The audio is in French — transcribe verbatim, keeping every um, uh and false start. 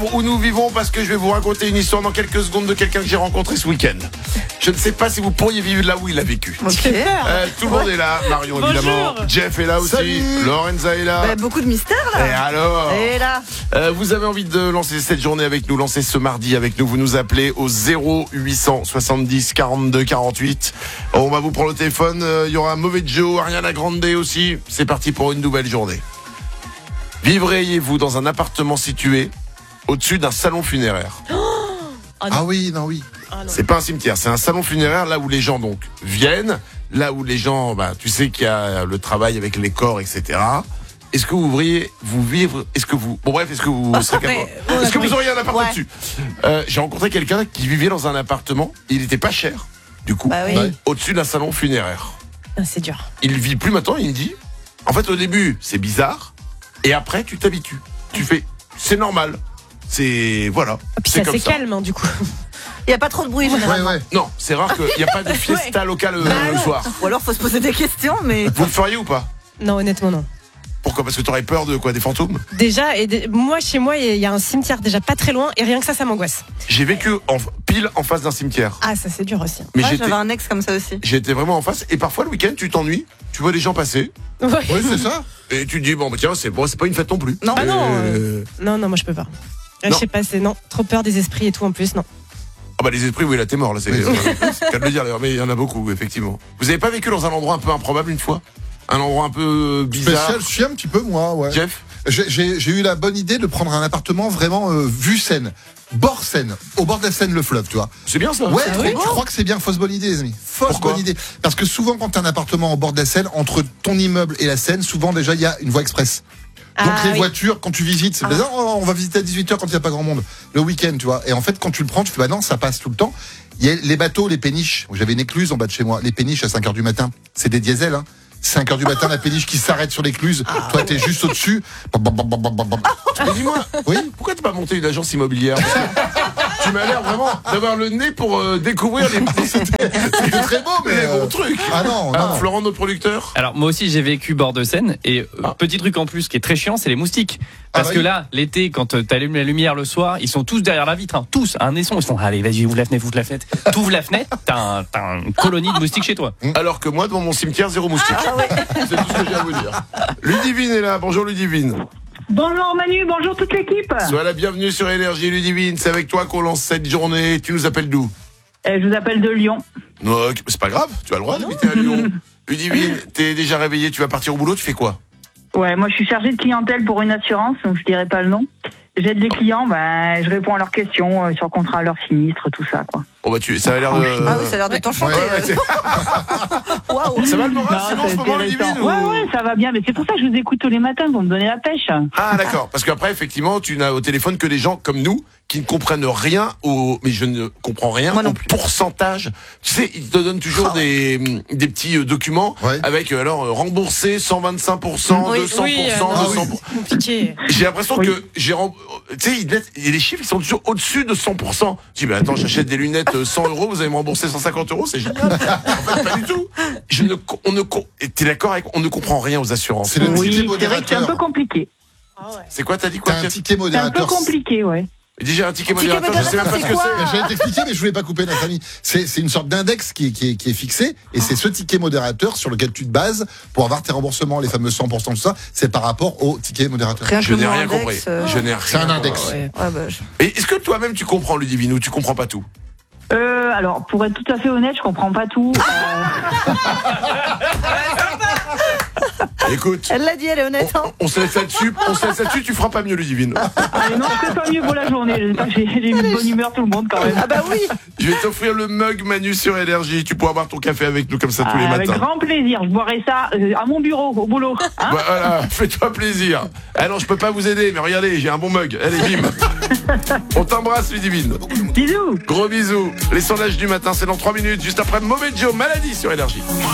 Où nous vivons, parce que je vais vous raconter une histoire dans quelques secondes de quelqu'un que j'ai rencontré ce week-end. Je ne sais pas si vous pourriez vivre là où il a vécu. Okay. Euh, tout le monde est là, Marion Bonjour. évidemment, Jeff est là aussi, Salut. Lorenza est là. Bah, beaucoup de mystères là. Et alors Et là euh, Vous avez envie de lancer cette journée avec nous, lancer ce mardi avec nous, vous nous appelez au zéro huit cent soixante-dix quarante-deux quarante-huit. On va vous prendre le téléphone, euh, il y aura Mauvais Joe, Ariana Grande aussi. C'est parti pour une nouvelle journée. Vivriez-vous dans un appartement situé au-dessus d'un salon funéraire? Oh, Ah oui, non, oui. ah, non. C'est pas un cimetière, c'est un salon funéraire là où les gens donc viennent, là où les gens, bah, tu sais qu'il y a le travail avec les corps, et cetera. Est-ce que vous voudriez vous vivre? Est-ce que vous, bon bref, est-ce que vous serez capable? Mais, Est-ce que vous auriez un appart ouais. dessus? euh, J'ai rencontré quelqu'un qui vivait dans un appartement. Il était pas cher, du coup, Bah oui. ouais, au-dessus d'un salon funéraire. Ah, c'est dur. Il vit plus maintenant. Il me dit, en fait, au début, c'est bizarre, et après, tu t'habitues. Tu fais, c'est normal. C'est voilà. Et puis c'est c'est comme assez ça. calme hein, du coup. Il y a pas trop de bruit Ouais, généralement. ouais. Non, c'est rare qu'il n'y a pas de fiesta locale euh, le soir. Ou alors faut se poser des questions, mais Vous le feriez ou pas? Non, honnêtement non. Pourquoi? Parce que t'aurais peur de quoi? Des fantômes? Déjà, et des- moi chez moi il y a un cimetière déjà pas très loin et rien que ça, ça m'angoisse. J'ai vécu en, pile en face d'un cimetière. Ah ça c'est dur aussi. Mais moi j'étais, j'avais un ex comme ça aussi. j'étais vraiment en face. Et parfois le week-end, tu t'ennuies. Tu vois les gens passer. Ouais. Oui, c'est ça. Et tu te dis, bon, bah, tiens, c'est, bon, c'est pas une fête non plus. Non. Ah non, Euh, Non non moi je peux pas. Euh, Non. Je sais pas, c'est non, trop peur des esprits et tout en plus, non. Ah bah les esprits, oui, là t'es mort. Là, c'est, Oui. c'est qu'à le dire d'ailleurs, mais il y en a beaucoup, effectivement. Vous avez pas vécu dans un endroit un peu improbable une fois? Un endroit un peu bizarre? Spécial, je suis un petit peu, moi, ouais. Jeff? J'ai, j'ai, j'ai eu la bonne idée de prendre un appartement vraiment euh, vue Seine, bord Seine, au bord de la Seine, le fleuve, tu vois. C'est bien ça. Ouais, Ah tu, oui tu crois que c'est bien? Fausse bonne idée, les amis. Fausse Pourquoi bonne idée. Parce que souvent, quand t'as un appartement au bord de la Seine, entre ton immeuble et la Seine, souvent déjà, il y a une voie express. Donc Ah, les oui. voitures, quand tu visites, c'est Ah. bizarre, oh, on va visiter à dix-huit heures quand il n'y a pas grand monde, le week-end, tu vois. Et en fait, quand tu le prends, tu fais, bah non, ça passe tout le temps. Il y a les bateaux, les péniches. J'avais une écluse en bas de chez moi. Les péniches à cinq heures du matin, c'est des diesels, hein. cinq heures du matin, la péniche qui s'arrête sur l'écluse. Toi, t'es juste au-dessus. Bam, bam, bam, bam, bam, bam. Mais dis-moi, Oui. pourquoi t'as pas monté une agence immobilière? Tu m'as l'air vraiment d'avoir le nez pour euh, découvrir les C'était très beau, mais. les euh, bons trucs. Ah non, non. Ah, non. Florent, notre producteur. Alors moi aussi j'ai vécu bord de Seine et euh, Ah. petit truc en plus qui est très chiant, c'est les moustiques. Parce Ah bah que oui. là, l'été, quand euh, t'allumes la lumière le soir, ils sont tous derrière la vitre, hein, tous, un naisson, ils font allez vas-y ouvre la fenêtre, ouvre la fenêtre, t'ouvres la fenêtre, t'as, un, t'as une colonie de moustiques chez toi. Alors que moi, devant mon cimetière, zéro moustique. Ah ouais. C'est tout ce que j'ai à vous dire. Ludivine est là. Bonjour Ludivine. Bonjour Manu, bonjour toute l'équipe. Sois la bienvenue sur Énergie. Ludivine, c'est avec toi qu'on lance cette journée. Tu nous appelles d'où? Euh, je vous appelle de Lyon. Non, c'est pas grave. Tu as le droit d'habiter à Lyon. Ludivine, t'es déjà réveillée. Tu vas partir au boulot. Tu fais quoi? Ouais, moi je suis chargée de clientèle pour une assurance, donc je dirais pas le nom. J'aide les clients, ben je réponds à leurs questions euh, sur le contrat, leurs sinistres, tout ça quoi. Oh bah tu, ça a l'air de. Ah oui, ça a l'air de t'enchanter. Ouais, ouais, c'est- Waouh. ça va le moral Non, sinon en c'est ce moment, intéressant. Ludivine ou- Ouais, ouais, ça va bien, mais c'est pour ça que je vous écoute tous les matins pour me donner la pêche. Ah d'accord, parce qu'après effectivement tu n'as au téléphone que des gens comme nous qui ne comprennent rien au, mais je ne comprends rien Moi non au plus. pourcentage. Tu sais, ils te donnent toujours Oh. des des petits euh, documents Ouais. avec euh, alors euh, remboursé cent vingt-cinq pour cent, Oui. deux cents Oui, pour cent, euh, non, deux cents pour cent. c'est compliqué. J'ai l'impression Oui. que j'ai rem- tu sais, ils mettent- et les chiffres ils sont toujours au-dessus de cent pour cent. Je dis mais attends, j'achète des lunettes euh, cent euros, vous allez me rembourser cent cinquante euros, c'est génial. En fait, pas du tout. Je ne, co- on ne, co- et t'es d'accord avec, on ne comprend rien aux assurances. C'est le Oui, ticket c'est vrai que c'est un peu modérateur. compliqué. Ah ouais. C'est quoi, t'as dit quoi? T'as un Jeff ticket C'est un peu modérateur. compliqué, ouais. Déjà un ticket Ticket modérateur, je sais même pas ce que modérateur, c'est. c'est J'allais t'expliquer, mais je voulais pas couper notre ami. C'est, c'est une sorte d'index qui est, qui est, qui est fixé, et c'est ce ticket modérateur sur lequel tu te bases pour avoir tes remboursements, les fameux cent pour cent, tout ça. C'est par rapport au ticket modérateur. Rien Je que le n'ai mot rien index, compris. euh, Je n'ai rien C'est un index. compris. Ouais. Ouais, bah, je- Et est-ce que toi-même tu comprends Ludivine ou tu comprends pas tout? Euh, alors, pour être tout à fait honnête, je comprends pas tout. Euh, Écoute, Elle l'a dit, elle est honnête. on, Hein. on se laisse là-dessus, on se laisse là-dessus, tu feras pas mieux Ludivine. allez, non, c'est pas mieux pour la journée. J'espère que j'ai, j'ai mis de bonne humeur tout le monde quand même. Ah bah oui. Je vais t'offrir le mug Manu sur Énergie, tu pourras boire ton café avec nous comme ça tous les Ah, avec matins. grand plaisir. Je boirai ça euh, à mon bureau, au boulot. Hein. Voilà, fais-toi plaisir. Ah non, je peux pas vous aider, mais regardez, j'ai un bon mug. Allez, bim. On t'embrasse Ludivine. Bisous. Gros bisous. Les sondages du matin, c'est dans trois minutes, juste après Mauvais Joe, Maladie sur Énergie.